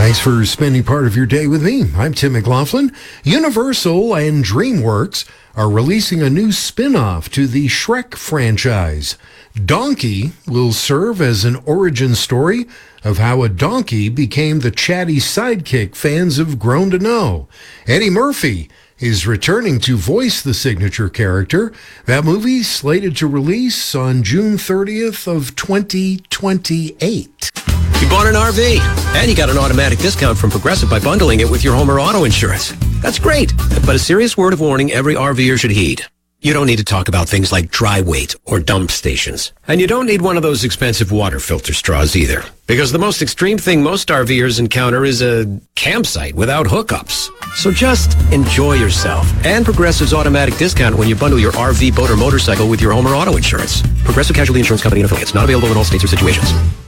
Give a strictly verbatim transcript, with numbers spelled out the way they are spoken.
Thanks for spending part of your day with me. I'm Tim McLaughlin. Universal and DreamWorks are releasing a new spin-off to the Shrek franchise. Donkey will serve as an origin story of how a donkey became the chatty sidekick fans have grown to know. Eddie Murphy is returning to voice the signature character. That movie slated to release on June thirtieth of twenty twenty-eight. You bought an R V, and you got an automatic discount from Progressive by bundling it with your home or auto insurance. That's great, but a serious word of warning every RVer should heed. You don't need to talk about things like dry weight or dump stations. And you don't need one of those expensive water filter straws either. Because the most extreme thing most RVers encounter is a campsite without hookups. So just enjoy yourself. And Progressive's automatic discount when you bundle your R V, boat, or motorcycle with your home or auto insurance. Progressive Casualty Insurance Company and affiliates. Not available in all states or situations.